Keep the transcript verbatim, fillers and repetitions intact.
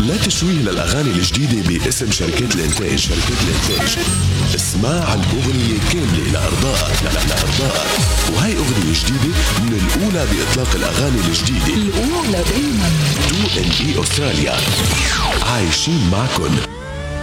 لا تشويه للأغاني الجديدة باسم شركة الإنتاج. شركة الإنتاج اسمع الأغنية كاملة لأرضائك لأرضائك وهي أغنية جديدة من الأولى بإطلاق الأغاني الجديدة، الأولى دايما. تو إن إي أستراليا عايشين معكن.